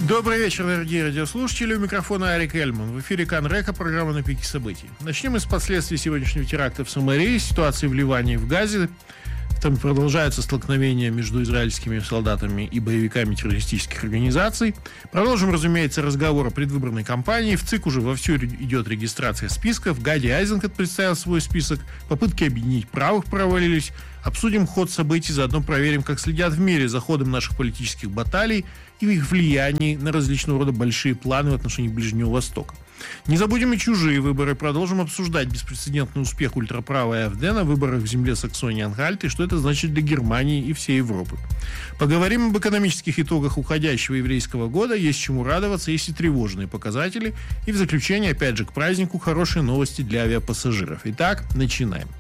Добрый вечер, дорогие радиослушатели. У микрофона Арик Эльман. В эфире Канрека, программа «На пике событий». Начнем с последствий сегодняшнего теракта в Самарии, ситуации в Ливане и в Газе. Там продолжаются столкновения между израильскими солдатами и боевиками террористических организаций. Продолжим, разумеется, разговор о предвыборной кампании. В ЦИК уже вовсю идет регистрация списков. Гади Айзенкот представил свой список. Попытки объединить правых провалились. Обсудим ход событий, заодно проверим, как следят в мире за ходом наших политических баталий и их влияние на различного рода большие планы в отношении Ближнего Востока. Не забудем и чужие выборы. Продолжим обсуждать беспрецедентный успех ультраправой АфД на выборах в земле Саксонии-Анхальт и что это значит для Германии и всей Европы. Поговорим об экономических итогах уходящего еврейского года. Есть чему радоваться, есть и тревожные показатели. И в заключение, опять же, к празднику хорошие новости для авиапассажиров. Итак, начинаем.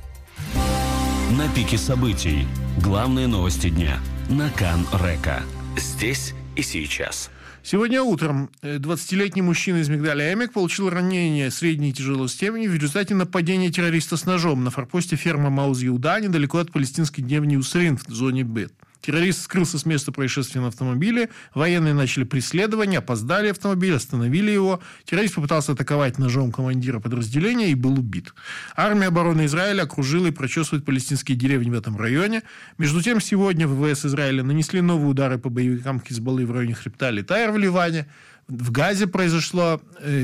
На пике событий. Главные новости дня. На Канрека. Здесь и сейчас. Сегодня утром 20-летний мужчина из Мигдаля-Эмек получил ранение средней и тяжелой степени в результате нападения террориста с ножом на форпосте ферма Мауз-Иуда недалеко от палестинской деревни Усрин в зоне Бет. Террорист скрылся с места происшествия на автомобиле. Военные начали преследование, опоздали автомобиль, остановили его. Террорист попытался атаковать ножом командира подразделения и был убит. Армия обороны Израиля окружила и прочесывает палестинские деревни в этом районе. Между тем, сегодня ВВС Израиля нанесли новые удары по боевикам Хизбаллы в районе хребта Аль-Тайр в Ливане. В Газе произошел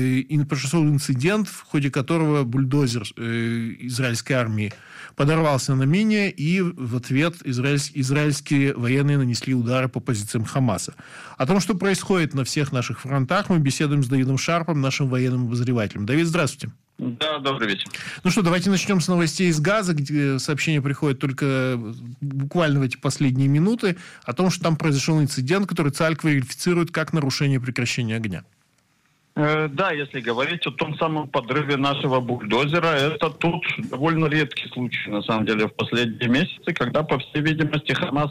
инцидент, в ходе которого бульдозер израильской армии подорвался на мине, и в ответ израильские военные нанесли удары по позициям Хамаса. О том, что происходит на всех наших фронтах, мы беседуем с Давидом Шарпом, нашим военным обозревателем. Давид, здравствуйте. Да, добрый вечер. Ну что, давайте начнем с новостей из Газа, где сообщения приходят только буквально в эти последние минуты, о том, что там произошел инцидент, который ЦАЛЬ квалифицирует как нарушение прекращения огня. Да, если говорить о том самом подрыве нашего бульдозера, это тут довольно редкий случай, на самом деле, в последние месяцы, когда, по всей видимости, Хамас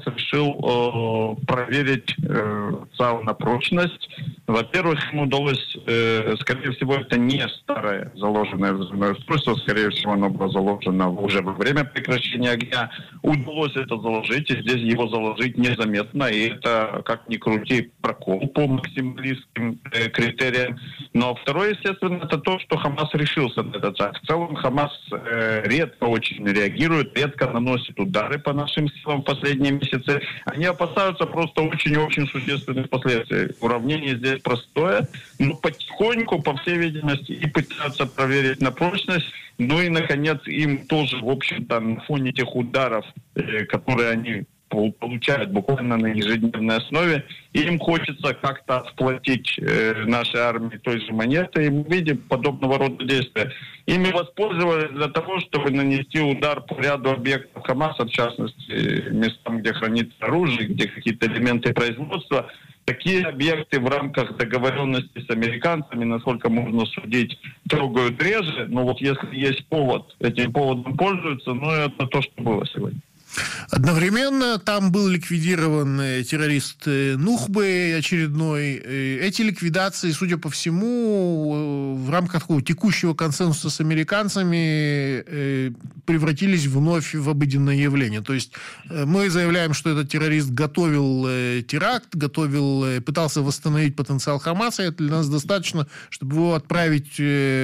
решил проверить ЦАУ на прочность. Во-первых, ему удалось, скорее всего, это не старое заложенное взрывное устройство, скорее всего, оно было заложено уже во время прекращения огня. Удалось это заложить, и здесь его заложить незаметно, и это, как ни крути, прокол по максималистским критериям. Но второе, естественно, это то, что Хамас решился на этот шаг. В целом Хамас редко очень реагирует, редко наносит удары по нашим силам в последние месяцы. Они опасаются просто очень-очень существенных последствий. Уравнение здесь простое, но потихоньку, по всей видимости, и пытаются проверить на прочность. Ну и, наконец, им тоже, в общем-то, на фоне тех ударов, которые они получают буквально на ежедневной основе, им хочется как-то отплатить нашей армии той же монетой, и мы видим подобного рода действия. Ими воспользовались для того, чтобы нанести удар по ряду объектов Хамаса, в частности, местам, где хранится оружие, где какие-то элементы производства. Такие объекты в рамках договоренности с американцами, насколько можно судить, трогают реже, но вот если есть повод, этим поводом пользуются, но это то, что было сегодня. Одновременно там был ликвидирован террорист Нухбы очередной. Эти ликвидации, судя по всему, в рамках такого текущего консенсуса с американцами превратились вновь в обыденное явление. То есть мы заявляем, что этот террорист готовил теракт, пытался восстановить потенциал Хамаса. Это для нас достаточно, чтобы его отправить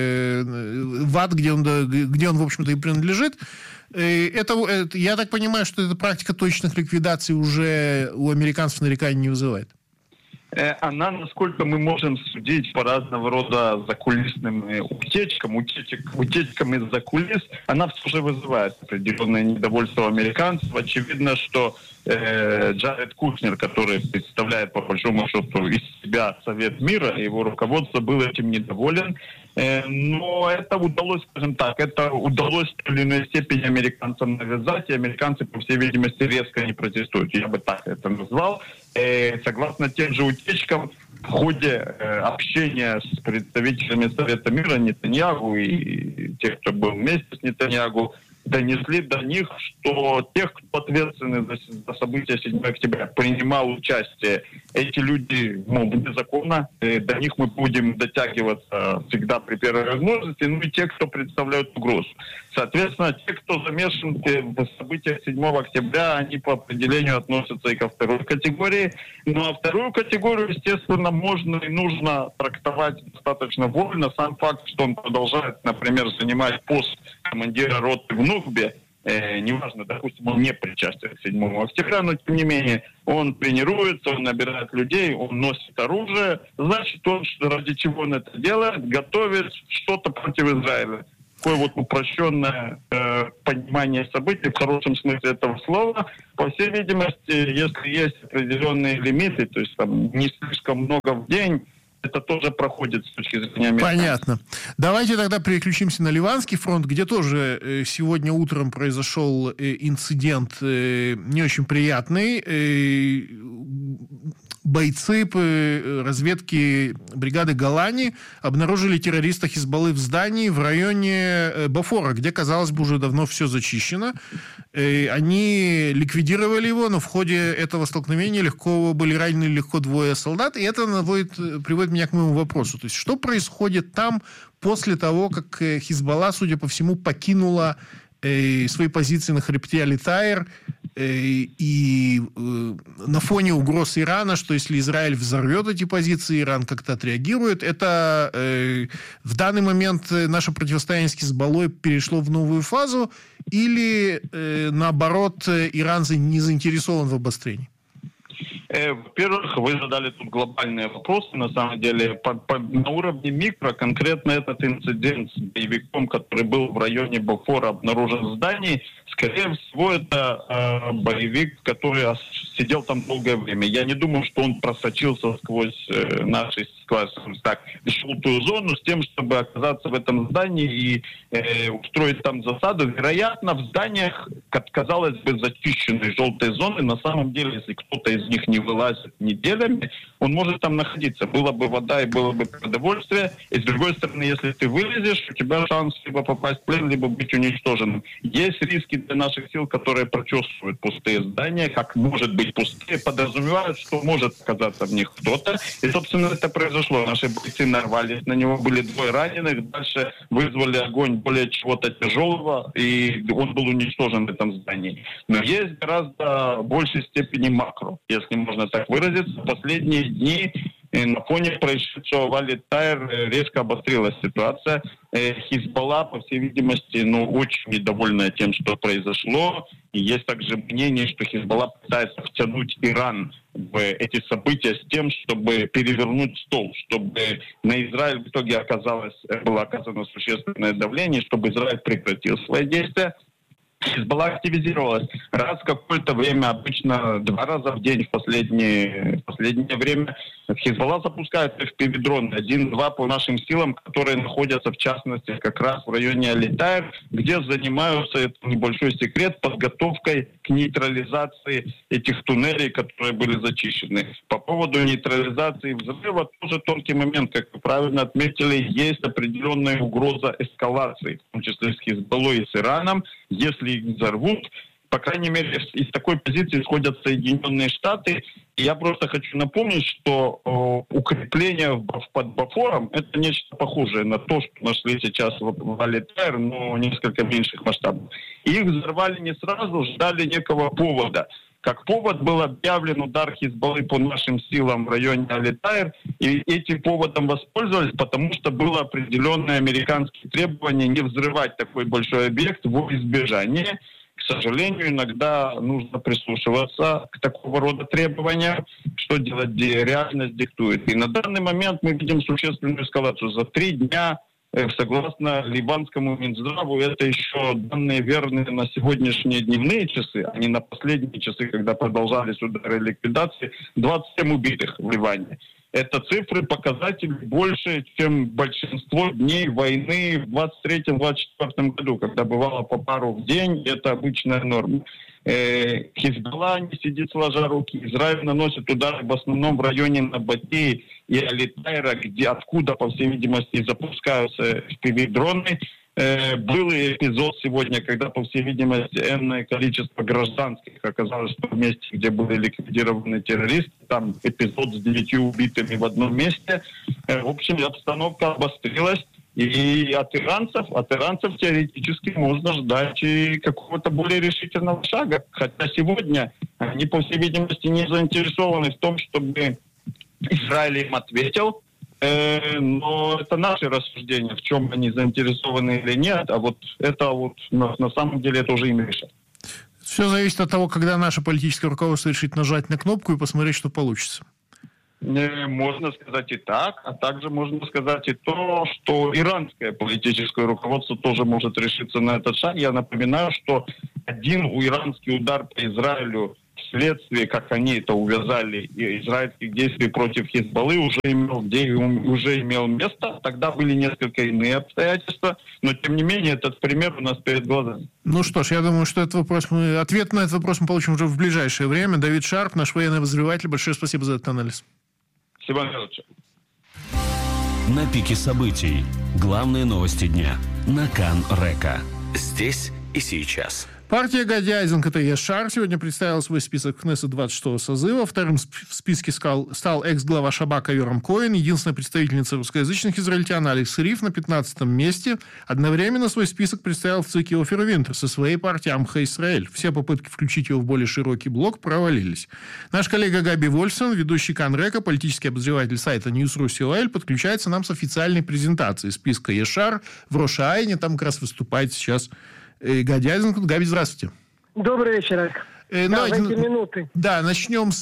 в ад, где он, в общем-то, и принадлежит. Я так понимаю, что эта практика точных ликвидаций уже у американцев нареканий не вызывает. Она, насколько мы можем судить по разного рода закулисным утечкам из-за кулис, она все же вызывает определенное недовольство американцев. Очевидно, что Джаред Кушнер, который представляет по большому счету из себя Совет мира, его руководство был этим недоволен. Но это удалось, скажем так, в той или иной степени американцам навязать, и американцы, по всей видимости, резко не протестуют. Я бы так это назвал. Согласно тем же утечкам, в ходе общения с представителями Совета мира Нетаньяху и тех, кто был вместе с Нетаньяху, донесли до них, что тех, кто ответственны за события 7 октября, принимал участие, эти люди, вне закона, до них мы будем дотягиваться всегда при первой возможности, ну и те, кто представляют угрозу. Соответственно, те, кто замешан в событиях 7 октября, они по определению относятся и ко второй категории. Ну а вторую категорию, естественно, можно и нужно трактовать достаточно вольно. Сам факт, что он продолжает, например, занимать пост командира роты в Нукбе, неважно, допустим, он не причастен к 7 октября, но тем не менее он тренируется, он набирает людей, он носит оружие, значит, он ради чего он это делает, готовит что-то против Израиля. Такое вот упрощенное понимание событий в хорошем смысле этого слова. По всей видимости, если есть определенные лимиты, то есть там не слишком много в день, это тоже проходит с точки зрения американцев. Понятно. Давайте тогда переключимся на Ливанский фронт, где тоже сегодня утром произошел инцидент не очень приятный. Бойцы разведки бригады Голани обнаружили террориста Хизбаллы в здании в районе Бофора, где, казалось бы, уже давно все зачищено. Они ликвидировали его, но в ходе этого столкновения были ранены легко 2 солдат, и это приводит меня к моему вопросу. То есть, что происходит там после того, как Хизбалла, судя по всему, покинула свои позиции на хребте Али-Тайр, и на фоне угроз Ирана, что если Израиль взорвет эти позиции, Иран как-то отреагирует, это в данный момент наше противостояние с Хизбаллой перешло в новую фазу, или наоборот Иран не заинтересован в обострении? Во-первых, вы задали тут глобальные вопросы, на самом деле. На уровне микро конкретно этот инцидент с боевиком, который был в районе Бофора, обнаружен в здании, скорее всего, это боевик, который сидел там долгое время. Я не думаю, что он просочился сквозь наши, скажем так, желтую зону с тем, чтобы оказаться в этом здании и устроить там засаду. Вероятно, в зданиях, казалось бы, зачищенные желтые зоны, на самом деле, если кто-то из них не вылазит неделями, он может там находиться. Была бы вода и было бы продовольствие. И с другой стороны, если ты вылезешь, у тебя шанс либо попасть в плен, либо быть уничтоженным. Есть риски для наших сил, которые прочесывают пустые здания, как может быть пустые, подразумевают, что может оказаться в них кто-то. И, собственно, это произошло. Наши бойцы нарвались на него, были 2 раненых, дальше вызвали огонь более чего-то тяжелого, и он был уничтожен в этом здании. Но есть гораздо большей степени макро, если можно так выразиться. В последние дни на фоне происшедшего в Али-Тайр резко обострилась ситуация. Хизбалла, по всей видимости, очень недовольна тем, что произошло. И есть также мнение, что Хизбалла пытается втянуть Иран в эти события с тем, чтобы перевернуть стол, чтобы на Израиль в итоге было оказано существенное давление, чтобы Израиль прекратил свои действия. Хизбалла активизировалась раз в какое-то время, обычно 2 раза в день в последнее время. Хизбалла запускает FPV-дроны, 1-2 по нашим силам, которые находятся в частности как раз в районе Али-Тайр, где занимаются, это небольшой секрет, подготовкой к нейтрализации этих туннелей, которые были зачищены. По поводу нейтрализации взрыва тоже тонкий момент, как вы правильно отметили, есть определенная угроза эскалации, в том числе с Хизбаллой и с Ираном. Если их взорвут, по крайней мере, из такой позиции исходят Соединенные Штаты. И я просто хочу напомнить, что укрепление под Бофором – это нечто похожее на то, что нашли сейчас в Али-Тайр, но несколько меньших масштабов. И их взорвали не сразу, ждали некого повода. Как повод был объявлен удар Хизбаллы по нашим силам в районе Али-Тайр, и этим поводом воспользовались, потому что было определенное американские требование не взрывать такой большой объект во избежание. К сожалению, иногда нужно прислушиваться к такого рода требованиям, что делать, реальность диктует. И на данный момент мы видим существенную эскалацию. За 3 дня, согласно ливанскому Минздраву, это еще данные верные на сегодняшние дневные часы, а не на последние часы, когда продолжались удары ликвидации, 27 убитых в Ливане. Это цифры, показатели больше, чем большинство дней войны в 23-24 году, когда бывало по пару в день, это обычная норма. Хизбалла не сидит сложа руки. Израиль наносит удары в основном в районе Набатеи и Али-Тайра, откуда, по всей видимости, запускаются FPV-дроны. Был эпизод сегодня, когда, по всей видимости, энное количество гражданских оказалось в том месте, где были ликвидированы террористы. Там эпизод с 9 убитыми в одном месте. В общем, обстановка обострилась. И от иранцев теоретически можно ждать и какого-то более решительного шага. Хотя сегодня они, по всей видимости, не заинтересованы в том, чтобы Израиль им ответил. Но это наши рассуждения, в чем они заинтересованы или нет. А вот это вот на самом деле это уже им решать. Все зависит от того, когда наше политическое руководство решит нажать на кнопку и посмотреть, что получится. Можно сказать и так, а также можно сказать и то, что иранское политическое руководство тоже может решиться на этот шаг. Я напоминаю, что один иранский удар по Израилю вследствие, как они это увязали, израильских действий против Хизбаллы уже имел место. Тогда были несколько иные обстоятельства, но тем не менее этот пример у нас перед глазами. Ну что ж, я думаю, что ответ на этот вопрос мы получим уже в ближайшее время. Давид Шарп, наш военный обозреватель, большое спасибо за этот анализ. Всего хорошего. На пике событий. Главные новости дня. На Кан Река. Здесь и сейчас. Партия Гади Айзенкота Яшар сегодня представила свой список в Кнессет 26-го созыва. Вторым в списке стал экс-глава Шабака Йорам Коэн, единственная представительница русскоязычных израильтян Алекс Риф на 15-м месте. Одновременно свой список представил в ЦИКе Офер Винтер со своей партией Амха Исраэль. Все попытки включить его в более широкий блок провалились. Наш коллега Габи Вольфсон, ведущий Кан Река, политический обозреватель сайта News.ru, подключается нам с официальной презентацией списка Яшар в Рош-Айне. Там как раз выступает сейчас Гади Айзенкот. Габи, здравствуйте. Добрый вечер. Давайте минуты. Да, начнем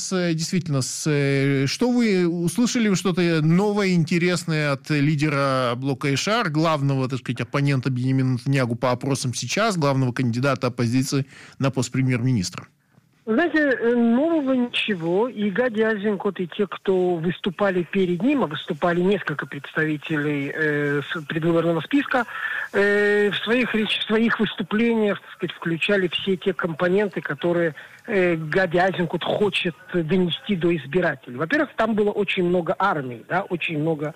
что вы услышали, что-то новое, интересное от лидера блока Яшар, главного, так сказать, оппонента Биньямина Нетаньяху по опросам сейчас, главного кандидата оппозиции на пост премьер-министра? Знаете, нового ничего. И Гади Айзенкот, и те, кто выступали перед ним, а выступали несколько представителей предвыборного списка, в своих выступлениях, так сказать, включали все те компоненты, которые Гади Айзенкот хочет донести до избирателей. Во-первых, там было очень много армий, да, очень много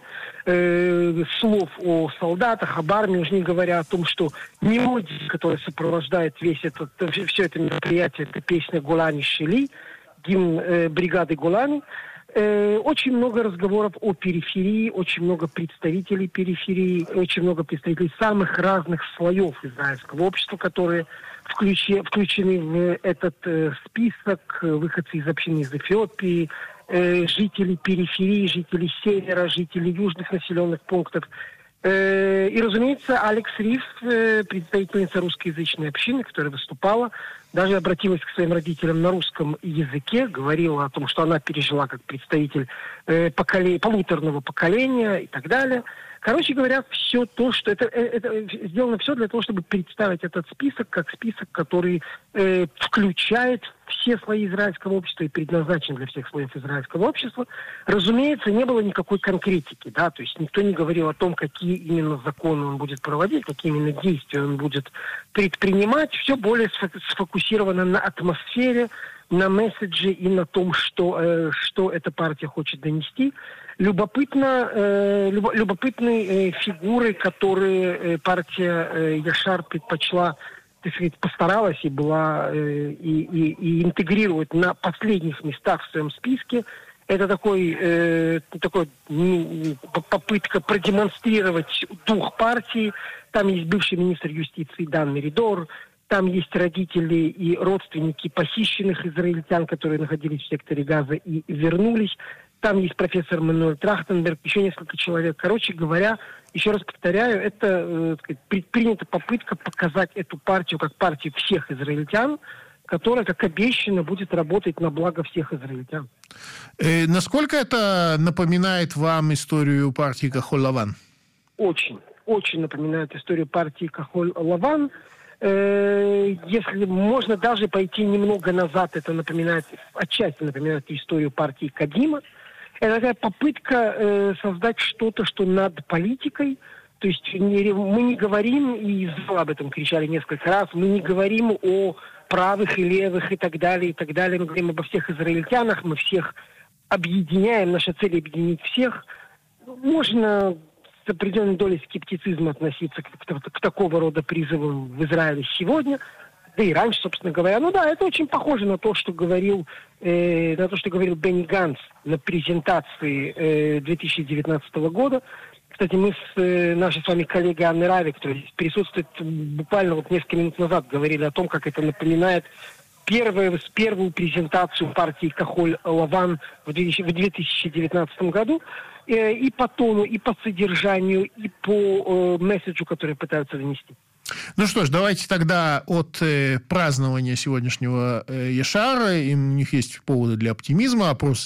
слов о солдатах, об армии, уже не говоря о том, что мелодия, которая сопровождает все это мероприятие, это песня Голани Шели, гимн бригады Голани. Очень много разговоров о периферии, очень много представителей периферии, очень много представителей самых разных слоев израильского общества, которые включены в этот список, выходцы из общины из Эфиопии, жители периферии, жители севера, жители южных населенных пунктов. И, разумеется, Алекс Риф, представительница русскоязычной общины, которая выступала, даже обратилась к своим родителям на русском языке, говорила о том, что она пережила как представитель полуторного поколения и так далее. Короче говоря, все то, что это сделано все для того, чтобы представить этот список как список, который включает все слои израильского общества и предназначен для всех слоев израильского общества. Разумеется, не было никакой конкретики, да, то есть никто не говорил о том, какие именно законы он будет проводить, какие именно действия он будет предпринимать. Все более сфокусировано на атмосфере, на месседже и на том, что эта партия хочет донести. Любопытные фигуры, которые партия Яшар предпочла, так сказать, постаралась и была и интегрировать на последних местах в своем списке. Это такой попытка продемонстрировать дух партии. Там есть бывший министр юстиции Дан Меридор, там есть родители и родственники похищенных израильтян, которые находились в секторе Газа и вернулись. Там есть профессор Мануэль Трахтенберг, еще несколько человек. Короче говоря, еще раз повторяю, это предпринята попытка показать эту партию как партию всех израильтян, которая, как обещано, будет работать на благо всех израильтян. Насколько это напоминает вам историю партии Кахоль-Лаван? Очень, очень напоминает историю партии Кахоль-Лаван. Если можно даже пойти немного назад, это отчасти напоминает историю партии Кадима. Это такая попытка создать что-то, что над политикой. То есть мы не говорим, и из зала об этом кричали несколько раз, мы не говорим о правых и левых и так далее, и так далее. Мы говорим обо всех израильтянах, мы всех объединяем, наша цель объединить всех. Можно с определенной долей скептицизма относиться к такого рода призывам в Израиле сегодня, да и раньше, собственно говоря. Ну да, это очень похоже на то, что говорил Бенни Ганц на презентации 2019 года. Кстати, мы с нашей с вами коллегой Анной Рави, которая здесь присутствует, буквально вот несколько минут назад говорили о том, как это напоминает первую презентацию партии Кахоль-Лаван в 2019 году. И по тону, и по содержанию, и по месседжу, который пытаются донести. Ну что ж, давайте тогда от празднования сегодняшнего Ешара. У них есть поводы для оптимизма. Опросы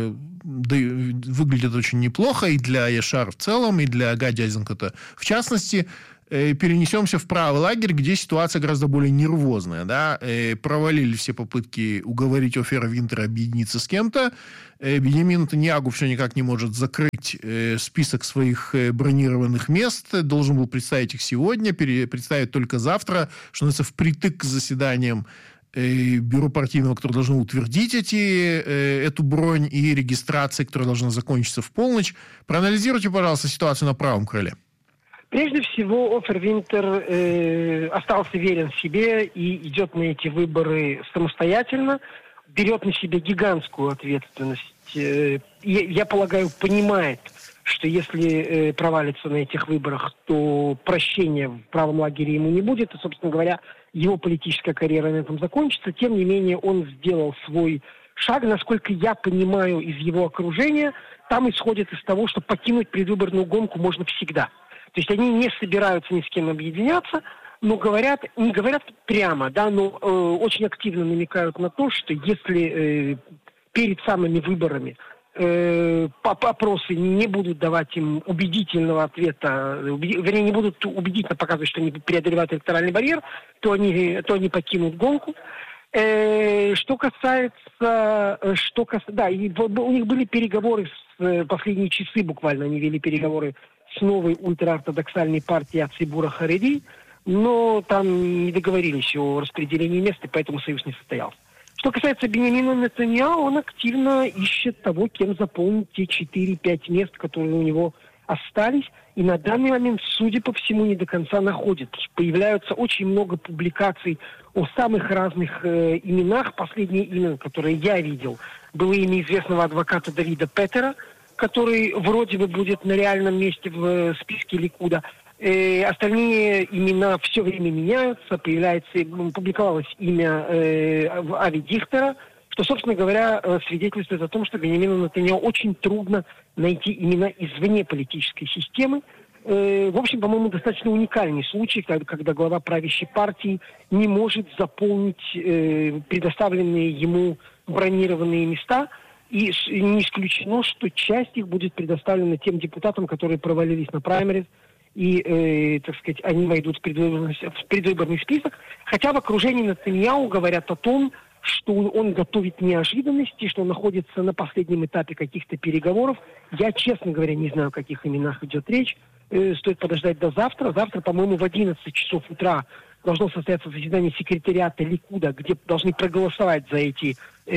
выглядят очень неплохо и для Ешара в целом, и для Гади Айзенкота в частности. Перенесемся в правый лагерь, где ситуация гораздо более нервозная. Да? Провалили все попытки уговорить Офера Винтера объединиться с кем-то. Биньямин Нетаньяху все никак не может закрыть список своих бронированных мест. Должен был представить их сегодня, представить только завтра, что называется, впритык к заседаниям бюро партийного, которое должно утвердить эту бронь и регистрации, которая должна закончиться в полночь. Проанализируйте, пожалуйста, ситуацию на правом крыле. Прежде всего, Офер Винтер остался верен себе и идет на эти выборы самостоятельно, берет на себя гигантскую ответственность. Я полагаю, понимает, что если провалится на этих выборах, то прощения в правом лагере ему не будет, и, собственно говоря, его политическая карьера на этом закончится. Тем не менее, он сделал свой шаг. Насколько я понимаю из его окружения, там исходит из того, что покинуть предвыборную гонку можно всегда. То есть они не собираются ни с кем объединяться, но не говорят прямо, да, но очень активно намекают на то, что если перед самыми выборами опросы не будут давать им убедительного ответа, вернее, не будут убедительно показывать, что они преодолевают электоральный барьер, то они покинут гонку. Что касается, да, и у них были переговоры последние часы буквально, они вели переговоры с новой ультраортодоксальной партией Ацибура Хареди, но там не договорились о распределении мест, и поэтому союз не состоялся. Что касается Биньямина Нетаньяху, он активно ищет того, кем заполнить те 4-5 мест, которые у него остались, и на данный момент, судя по всему, не до конца находит. Появляются очень много публикаций о самых разных именах. Последнее имя, которое я видел, было имя известного адвоката Давида Петера, который вроде бы будет на реальном месте в списке Ликуда. Остальные имена все время меняются, публиковалось имя Ави Дихтера, что, собственно говоря, свидетельствует о том, что Биньямину Нетаньяху очень трудно найти имена извне политической системы. В общем, по-моему, достаточно уникальный случай, когда глава правящей партии не может заполнить предоставленные ему бронированные места, и не исключено, что часть их будет предоставлена тем депутатам, которые провалились на праймериз, и, так сказать, они войдут в предвыборный список. Хотя в окружении Нетаньяху говорят о том, что он готовит неожиданности, что он находится на последнем этапе каких-то переговоров. Я, честно говоря, не знаю, о каких именах идет речь. Стоит подождать до завтра. Завтра, по-моему, в 11 часов утра должно состояться заседание секретариата Ликуда, где должны проголосовать за эти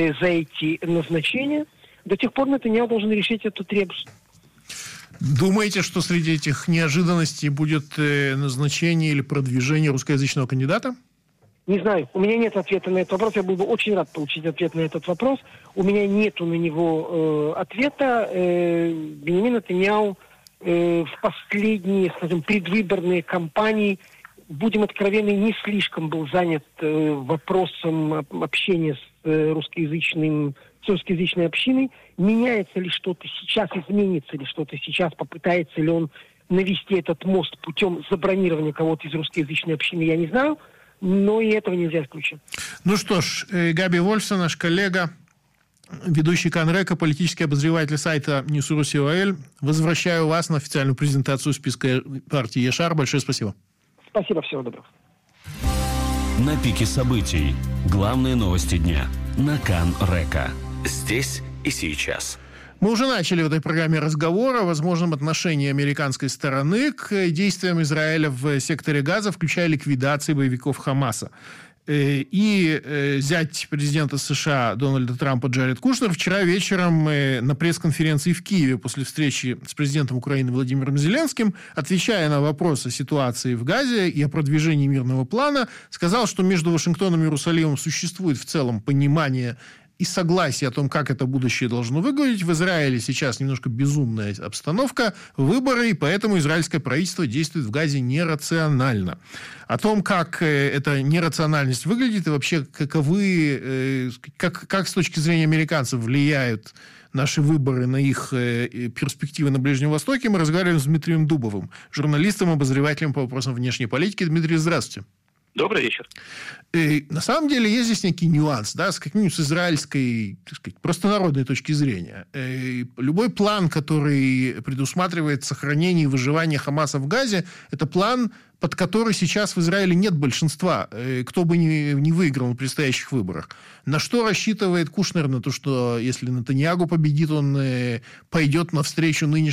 назначения. До тех пор Нетаньяху должен решить этот ребус. Думаете, что среди этих неожиданностей будет назначение или продвижение русскоязычного кандидата? Не знаю. У меня нет ответа на этот вопрос. Я был бы очень рад получить ответ на этот вопрос. У меня нету на него ответа. Биньямин Нетаньяху в последние, скажем, предвыборные кампании, будем откровенны, не слишком был занят вопросом общения с русскоязычной общиной. Меняется ли что-то сейчас, изменится ли что-то сейчас, попытается ли он навести этот мост путем забронирования кого-то из русскоязычной общины, я не знаю, но и этого нельзя исключить. Ну что ж, Габи Вольфсон, наш коллега, ведущий Кан Река, политический обозреватель сайта Ньюс.ру. Возвращаю вас на официальную презентацию списка партии Ешар. Большое спасибо. Спасибо, всего доброго. На пике событий. Главные новости дня. На Кан Река. Здесь и сейчас. Мы уже начали в этой программе разговор о возможном отношении американской стороны к действиям Израиля в секторе Газа, включая ликвидацию боевиков Хамаса. И зять президента США Дональда Трампа Джаред Кушнер вчера вечером на пресс-конференции в Киеве после встречи с президентом Украины Владимиром Зеленским, отвечая на вопросы о ситуации в Газе и о продвижении мирного плана, сказал, что между Вашингтоном и Иерусалимом существует в целом понимание и согласие о том, как это будущее должно выглядеть. В Израиле сейчас немножко безумная обстановка, выборы, и поэтому израильское правительство действует в Газе нерационально. О том, как эта нерациональность выглядит и вообще каковы, как с точки зрения американцев влияют наши выборы на их перспективы на Ближнем Востоке, мы разговариваем с Дмитрием Дубовым, журналистом, обозревателем по вопросам внешней политики. Дмитрий, здравствуйте. Добрый вечер. И на самом деле есть здесь некий нюанс, да, как минимум с израильской, так сказать, простонародной точки зрения. Любой план, который предусматривает сохранение и выживание Хамаса в Газе, это план, под который сейчас в Израиле нет большинства, кто бы не выиграл на предстоящих выборах. На что рассчитывает Кушнер? На то, что если Нетаньяху победит, он пойдет навстречу нынешнему